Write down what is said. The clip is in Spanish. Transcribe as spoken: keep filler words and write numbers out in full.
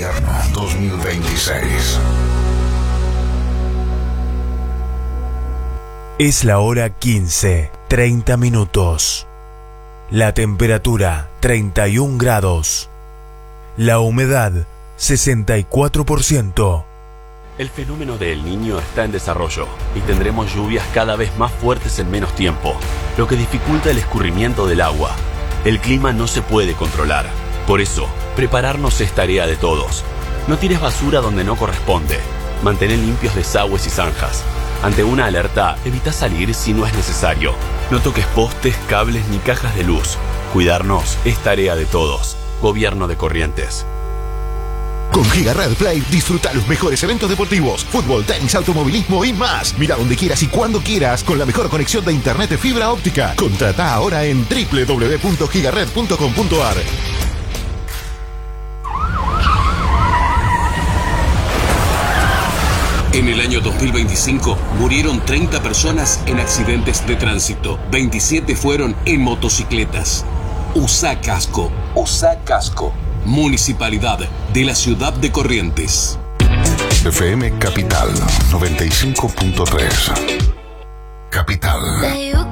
Invierno dos mil veintiséis. Es la hora quince, treinta minutos. La temperatura treinta y un grados. La humedad sesenta y cuatro por ciento. El fenómeno de El Niño está en desarrollo y tendremos lluvias cada vez más fuertes en menos tiempo, lo que dificulta el escurrimiento del agua. El clima no se puede controlar. Por eso, prepararnos es tarea de todos. No tires basura donde no corresponde. Mantén limpios desagües y zanjas. Ante una alerta, evita salir si no es necesario. No toques postes, cables ni cajas de luz. Cuidarnos es tarea de todos. Gobierno de Corrientes. Con Giga Red Play disfruta los mejores eventos deportivos, fútbol, tenis, automovilismo y más. Mira donde quieras y cuando quieras con la mejor conexión de internet de fibra óptica. Contrata ahora en doble u doble u doble u punto gigared punto com punto a r. En el año dos mil veinticinco murieron treinta personas en accidentes de tránsito. veintisiete fueron en motocicletas. Usa casco. Usa casco. Municipalidad de la Ciudad de Corrientes. F M Capital noventa y cinco punto tres. Capital.